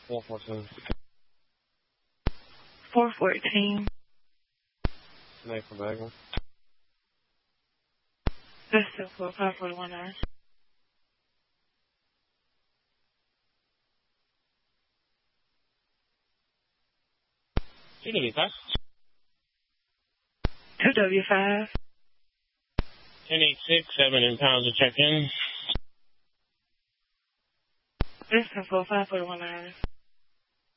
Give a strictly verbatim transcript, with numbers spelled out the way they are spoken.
four fourteen. four fourteen. Name for bagel. That's still four five four one nine. two W five. two W five. ten eight six, seven in pounds to check in. That's still four five four one nine.